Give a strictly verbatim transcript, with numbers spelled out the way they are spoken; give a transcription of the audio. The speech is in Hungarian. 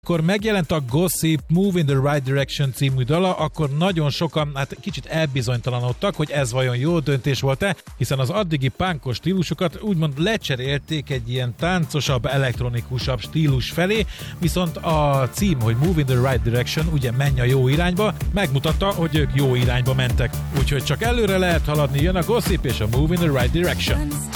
Akkor megjelent a Gossip Move in the Right Direction című dala, akkor nagyon sokan hát kicsit elbizonytalanodtak, hogy ez vajon jó döntés volt-e, hiszen az addigi punkos stílusokat úgymond lecserélték egy ilyen táncosabb, elektronikusabb stílus felé, viszont a cím, hogy Move in the Right Direction, ugye menj a jó irányba, megmutatta, hogy ők jó irányba mentek. Úgyhogy csak előre lehet haladni, jön a Gossip és a Move in the Right Direction.